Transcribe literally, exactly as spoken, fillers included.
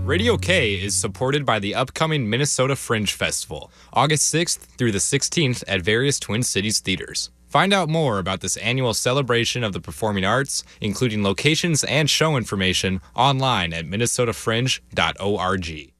Radio K is supported by the upcoming Minnesota Fringe Festival, August sixth through the sixteenth at various Twin Cities theaters. Find out more about this annual celebration of the performing arts, including locations and show information, online at minnesota fringe dot org.